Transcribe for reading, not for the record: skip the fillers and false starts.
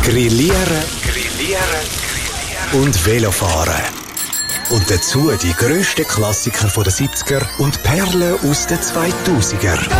Grillieren und Velofahren. Und dazu die grössten Klassiker der 70er und Perlen aus den 2000er.